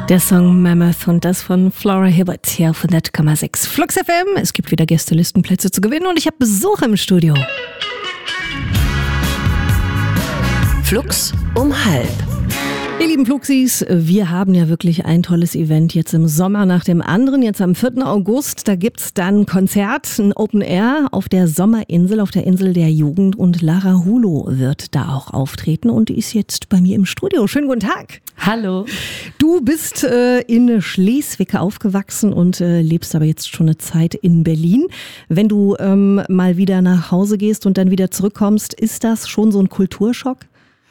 Der Song Mammoth und das von Flora Hibbert hier auf 100,6 Flux FM. Es gibt wieder Gästelistenplätze zu gewinnen und ich habe Besuch im Studio. Flux um halb. Ihr lieben Fluxis, wir haben ja wirklich ein tolles Event jetzt im Sommer nach dem anderen. Jetzt am 4. August, da gibt's dann ein Konzert, ein Open Air auf der Sommerinsel, auf der Insel der Jugend. Und Lara Hulo wird da auch auftreten und die ist jetzt bei mir im Studio. Schönen guten Tag. Hallo. Du bist in Schleswig aufgewachsen und lebst aber jetzt schon eine Zeit in Berlin. Wenn du mal wieder nach Hause gehst und dann wieder zurückkommst, ist das schon so ein Kulturschock?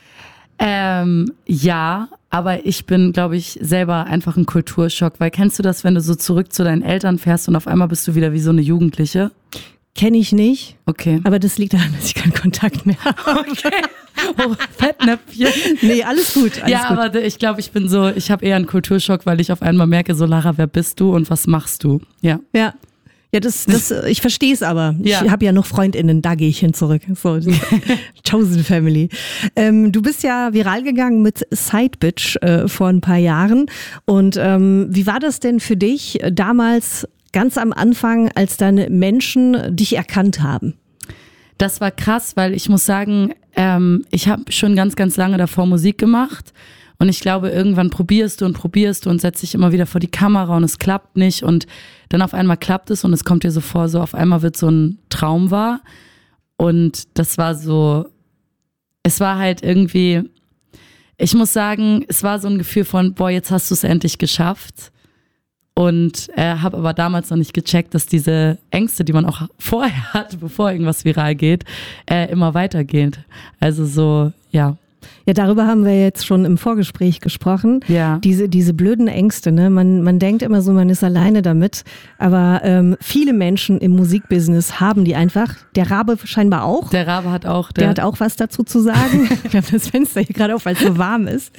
Ja, aber ich bin, glaube ich, selber einfach ein Kulturschock, weil kennst du das, wenn du so zurück zu deinen Eltern fährst und auf einmal bist du wieder wie so eine Jugendliche? Kenne ich nicht. Okay. Aber das liegt daran, dass ich keinen Kontakt mehr habe. Okay. Oh, Fettnäpfchen. Nee, alles gut. Ja, gut. Aber ich glaube, ich habe eher einen Kulturschock, weil ich auf einmal merke, so Lara, wer bist du und was machst du? Ja. Ja. Ja, ich verstehe es aber. Ja. Ich habe ja noch FreundInnen, da gehe ich hin zurück. So, Chosen Family. Du bist ja viral gegangen mit Side Bitch vor ein paar Jahren. Und wie war das denn für dich damals ganz am Anfang, als dann Menschen dich erkannt haben? Das war krass, weil ich muss sagen, ich habe schon ganz, ganz lange davor Musik gemacht. Und ich glaube, irgendwann probierst du und setzt dich immer wieder vor die Kamera und es klappt nicht. Und dann auf einmal klappt es und es kommt dir so vor, so auf einmal wird so ein Traum wahr. Und das war so, es war halt irgendwie, ich muss sagen, es war so ein Gefühl von, boah, jetzt hast du es endlich geschafft. Und habe aber damals noch nicht gecheckt, dass diese Ängste, die man auch vorher hatte, bevor irgendwas viral geht, immer weitergeht. Also so, ja. Ja, darüber haben wir jetzt schon im Vorgespräch gesprochen. Ja. Diese blöden Ängste, ne? Man denkt immer so, man ist alleine damit. Aber viele Menschen im Musikbusiness haben die einfach. Der Rabe scheinbar auch. Der Rabe hat auch. Der hat auch was dazu zu sagen. Wir haben das Fenster hier gerade auf, weil es so warm ist.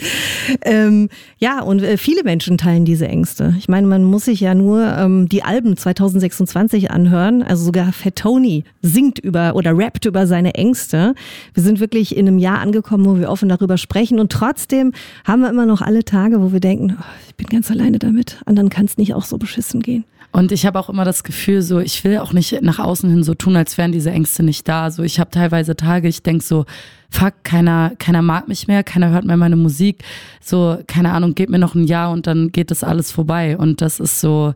Ja, und viele Menschen teilen diese Ängste. Ich meine, man muss sich ja nur die Alben 2026 anhören. Also sogar Fat Tony singt über oder rappt über seine Ängste. Wir sind wirklich in einem Jahr angekommen, wo wir offen darüber sprechen und trotzdem haben wir immer noch alle Tage, wo wir denken, oh, ich bin ganz alleine damit, anderen kann es nicht auch so beschissen gehen. Und ich habe auch immer das Gefühl, so ich will auch nicht nach außen hin so tun, als wären diese Ängste nicht da. So ich habe teilweise Tage, ich denke so, fuck, keiner mag mich mehr, keiner hört mehr meine Musik. So, keine Ahnung, gib mir noch ein Jahr und dann geht das alles vorbei. Und das ist so,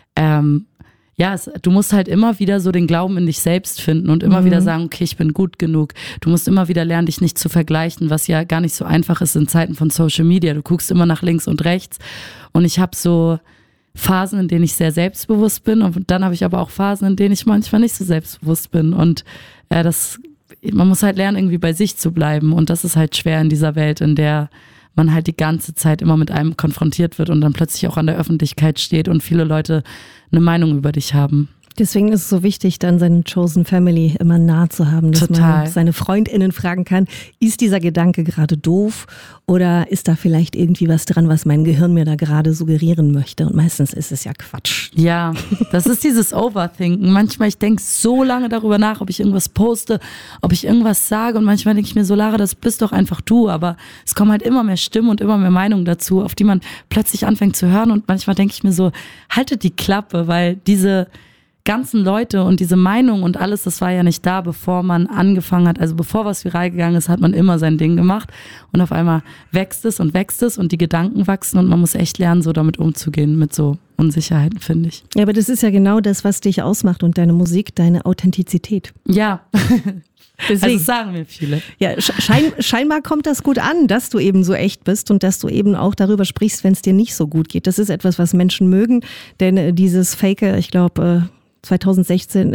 du musst halt immer wieder so den Glauben in dich selbst finden und immer wieder sagen, okay, ich bin gut genug. Du musst immer wieder lernen, dich nicht zu vergleichen, was ja gar nicht so einfach ist in Zeiten von Social Media. Du guckst immer nach links und rechts und ich habe so Phasen, in denen ich sehr selbstbewusst bin und dann habe ich aber auch Phasen, in denen ich manchmal nicht so selbstbewusst bin und man muss halt lernen, irgendwie bei sich zu bleiben und das ist halt schwer in dieser Welt, in der man halt die ganze Zeit immer mit einem konfrontiert wird und dann plötzlich auch an der Öffentlichkeit steht und viele Leute eine Meinung über dich haben. Deswegen ist es so wichtig, dann seine Chosen Family immer nah zu haben, dass man seine FreundInnen fragen kann, ist dieser Gedanke gerade doof oder ist da vielleicht irgendwie was dran, was mein Gehirn mir da gerade suggerieren möchte? Und meistens ist es ja Quatsch. Ja, das ist dieses Overthinken. Manchmal, ich denke so lange darüber nach, ob ich irgendwas poste, ob ich irgendwas sage und manchmal denke ich mir so, Lara, das bist doch einfach du, aber es kommen halt immer mehr Stimmen und immer mehr Meinungen dazu, auf die man plötzlich anfängt zu hören und manchmal denke ich mir so, haltet die Klappe, weil diese ganzen Leute und diese Meinung und alles, das war ja nicht da, bevor man angefangen hat. Also bevor was viral gegangen ist, hat man immer sein Ding gemacht und auf einmal wächst es und die Gedanken wachsen und man muss echt lernen, so damit umzugehen, mit so Unsicherheiten, finde ich. Ja, aber das ist ja genau das, was dich ausmacht und deine Musik, deine Authentizität. Ja, deswegen. Also das sagen mir viele. Ja, scheinbar kommt das gut an, dass du eben so echt bist und dass du eben auch darüber sprichst, wenn es dir nicht so gut geht. Das ist etwas, was Menschen mögen, denn dieses Fake, ich glaube 2016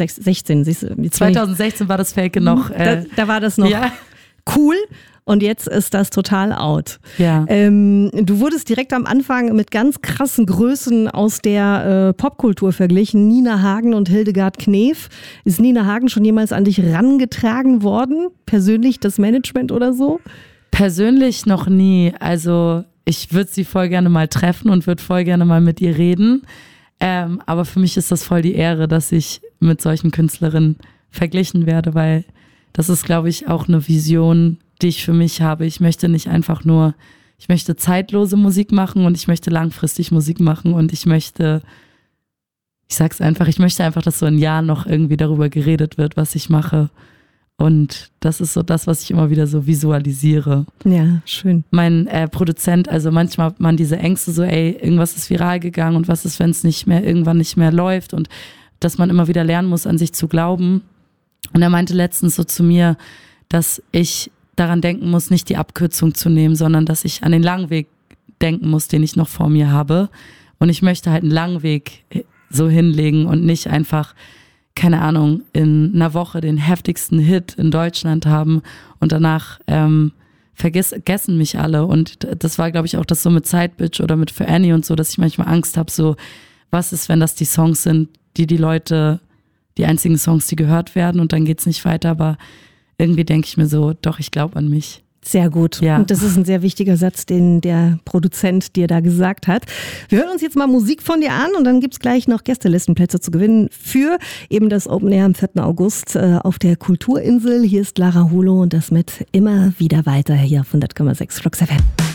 war das Fake noch. Da war das noch cool und jetzt ist das total out. Ja. Du wurdest direkt am Anfang mit ganz krassen Größen aus der Popkultur verglichen. Nina Hagen und Hildegard Knef. Ist Nina Hagen schon jemals an dich rangetragen worden? Persönlich das Management oder so? Persönlich noch nie. Also ich würde sie voll gerne mal treffen und würde voll gerne mal mit ihr reden. Aber für mich ist das voll die Ehre, dass ich mit solchen Künstlerinnen verglichen werde, weil das ist, glaube ich, auch eine Vision, die ich für mich habe. Ich möchte nicht einfach nur Ich möchte zeitlose Musik machen und ich möchte langfristig Musik machen und ich möchte einfach, dass so in Jahren noch irgendwie darüber geredet wird, was ich mache. Und das ist so das, was ich immer wieder so visualisiere. Ja, schön. Mein Produzent, also manchmal hat man diese Ängste so, irgendwas ist viral gegangen und was ist, wenn es irgendwann nicht mehr läuft und dass man immer wieder lernen muss, an sich zu glauben. Und er meinte letztens so zu mir, dass ich daran denken muss, nicht die Abkürzung zu nehmen, sondern dass ich an den langen Weg denken muss, den ich noch vor mir habe. Und ich möchte halt einen langen Weg so hinlegen und nicht einfach, keine Ahnung, in einer Woche den heftigsten Hit in Deutschland haben und danach vergessen mich alle. Und das war, glaube ich, auch das so mit Sidebitch oder mit Für Annie und so, dass ich manchmal Angst habe, so, was ist, wenn das die Songs sind, die Leute, die einzigen Songs, die gehört werden und dann geht's nicht weiter, aber irgendwie denke ich mir so, doch, ich glaube an mich. Sehr gut. Ja. Und das ist ein sehr wichtiger Satz, den der Produzent dir da gesagt hat. Wir hören uns jetzt mal Musik von dir an und dann gibt's gleich noch Gästelistenplätze zu gewinnen für eben das Open Air am 4. August auf der Kulturinsel. Hier ist Lara Holo und das mit immer wieder weiter hier auf 100,6 Flux FM.